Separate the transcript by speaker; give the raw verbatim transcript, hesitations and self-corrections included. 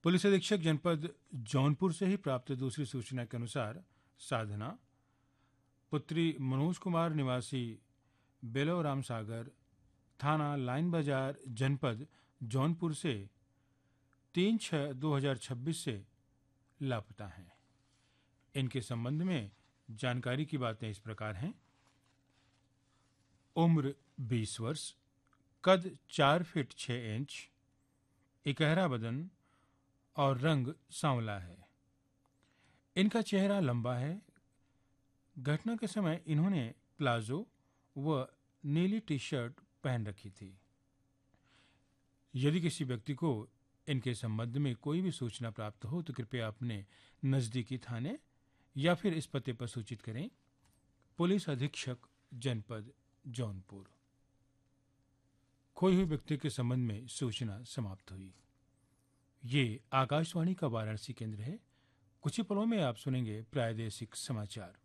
Speaker 1: Police अधीक्षक जनपद जौनपुर से ही प्राप्त दूसरी सूचना के अनुसार साधना पुत्री मनोज कुमार निवासी बेलोराम सागर थाना लाइन बाजार जनपद जौनपुर से तीन छः दो हजार छब्बीस से लापता हैं। इनके संबंध में जानकारी की बातें इस प्रकार हैं। उम्र बीस वर्ष, कद चार फीट छः इंच, इकहरा बदन और रंग सांवला है। इनका चेहरा लंबा है। घटना के समय इन्होंने प्लाजो व नीली टी शर्ट पहन रखी थी। यदि किसी व्यक्ति को इनके संबंध में कोई भी सूचना प्राप्त हो तो कृपया अपने नजदीकी थाने या फिर इस पते पर सूचित करें। पुलिस अधीक्षक जनपद जौनपुर। खोए हुए व्यक्ति के संबंध में सूचना समाप्त हुई। ये आकाशवाणी का वाराणसी केंद्र है। कुछ ही पलों में आप सुनेंगे प्रादेशिक समाचार।